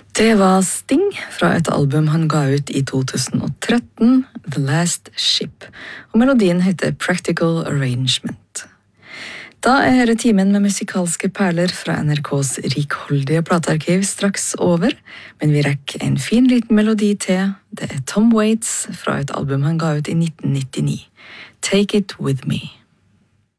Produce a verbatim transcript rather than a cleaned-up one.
Det var Sting fra et album han ga ut i to tusen og tretten, The Last Ship, og melodien heter Practical Arrangement. Da er dette timen med musikalske perler fra N R K's rikholdige platearkiv straks over, men vi rekker en fin liten melodi til. Det er Tom Waits fra et album han ga ut i nitten nittini, Take It With Me.